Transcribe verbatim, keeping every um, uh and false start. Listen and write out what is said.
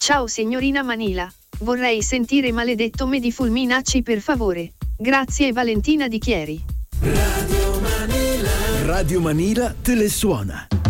Ciao signorina Manila, vorrei sentire Maledetto me di Fulminacci per favore. Grazie Valentina Di Chieri. Radio Manila. Radio Manila te le suona.